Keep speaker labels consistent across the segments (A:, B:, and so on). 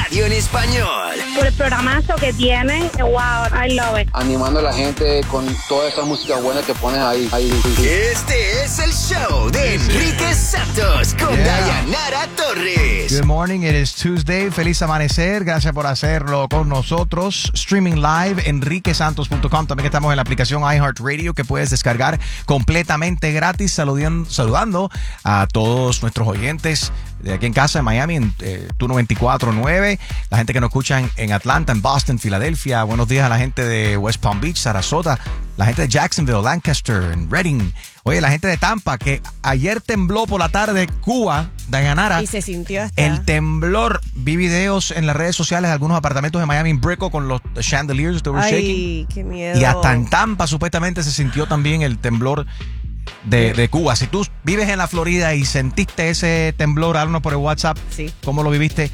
A: radio en español.
B: Por el programazo que tienen, wow, I love it.
C: Animando a la gente con toda esa música buena que pones ahí.
A: Este es el show de Enrique Santos con Dayanara Torres.
D: Good morning, it is Tuesday. Feliz amanecer, gracias por hacerlo con nosotros. Streaming live, enriquesantos.com. También estamos en la aplicación iHeartRadio que puedes descargar completamente gratis. Saludando a todos nuestros oyentes de aquí en casa, en Miami, en tu 94.9. La gente que nos escucha en Atlanta, en Boston, Filadelfia. Buenos días a la gente de West Palm Beach, Sarasota. La gente de Jacksonville, Lancaster, en Redding. Oye, la gente de Tampa, que ayer tembló por la tarde Cuba, Dayanara.
E: Y se sintió hasta...
D: El temblor. Vi videos en las redes sociales de algunos apartamentos de Miami en Brickell con los chandeliers that were shaking.
E: Ay, qué miedo.
D: Y hasta en Tampa supuestamente se sintió también el temblor de Cuba. Si tú vives en la Florida y sentiste ese temblor, háblanos por el WhatsApp.
E: Sí.
D: ¿Cómo lo viviste?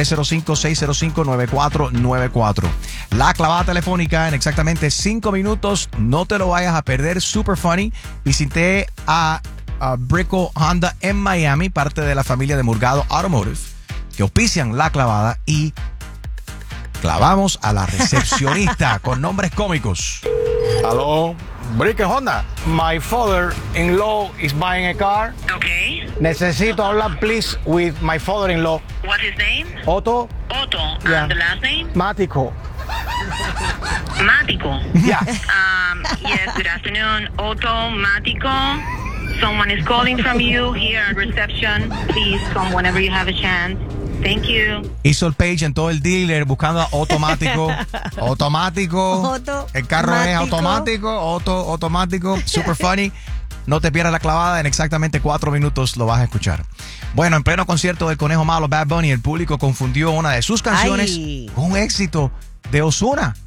D: 305-605-9494. La clavada telefónica en exactamente 5 minutos. No te lo vayas a perder. Super funny. Visité a Brickell Honda en Miami, parte de la familia de Murgado Automotive, que auspician la clavada, y clavamos a la recepcionista con nombres cómicos.
F: Hello, Brickell Honda. My father-in-law is buying a car.
G: Okay.
F: Necesito hablar, please, with my father-in-law.
G: What's his name?
F: Otto
G: Otto.
F: Yeah.
G: And the last name?
F: Mático.
G: Mático.
F: Yeah.
G: Yes, good afternoon. Otto Mático. Someone is calling from you here at reception. Please come whenever you have a chance. Thank you.
D: Hizo el page en todo el dealer buscando a automático. Automático. El carro es automático. Automático. Super funny. No te pierdas la clavada. En exactamente 4 minutos lo vas a escuchar. Bueno, en pleno concierto del Conejo Malo, Bad Bunny, el público confundió una de sus canciones con un éxito de Ozuna.